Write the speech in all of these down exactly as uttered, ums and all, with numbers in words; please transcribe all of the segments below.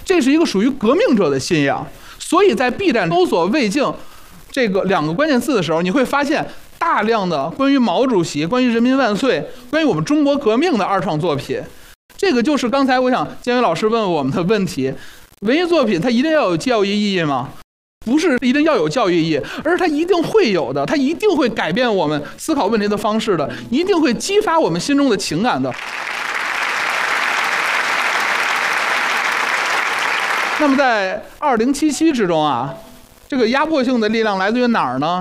这是一个属于革命者的信仰。所以在 B 站搜索魏晋这个两个关键词的时候，你会发现大量的关于毛主席、关于人民万岁、关于我们中国革命的二创作品。这个就是刚才我想建伟老师问我们的问题：文艺作品它一定要有教育意义吗？不是一定要有教育意义，而是它一定会有的，它一定会改变我们思考问题的方式的，一定会激发我们心中的情感的。那么在二零七七之中啊，这个压迫性的力量来自于哪儿呢？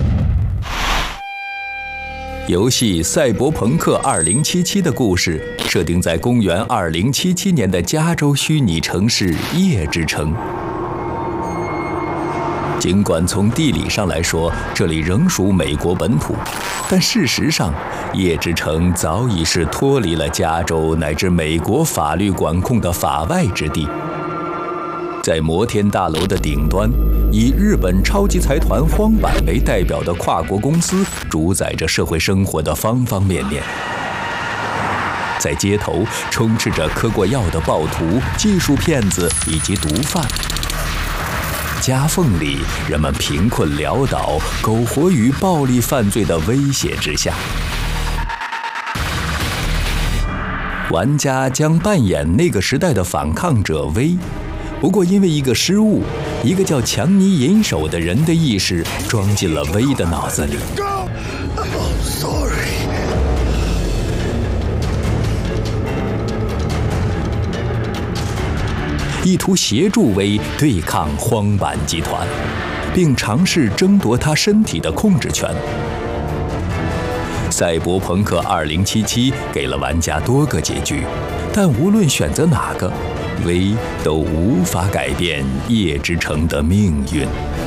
游戏《赛博朋克二零七七》的故事设定在公元二零七七年的加州虚拟城市夜之城。尽管从地理上来说，这里仍属美国本土，但事实上，夜之城早已是脱离了加州乃至美国法律管控的法外之地。在摩天大楼的顶端，以日本超级财团荒坂为代表的跨国公司主宰着社会生活的方方面面。在街头充斥着嗑过药的暴徒、技术骗子以及毒贩。夹缝里，人们贫困潦倒，苟活于暴力犯罪的威胁之下。玩家将扮演那个时代的反抗者威。不过，因为一个失误，一个叫强尼银手的人的意识装进了威的脑子里。意图协助威对抗荒坂集团，并尝试争夺他身体的控制权。赛博朋克二零七七给了玩家多个结局，但无论选择哪个，威都无法改变夜之城的命运。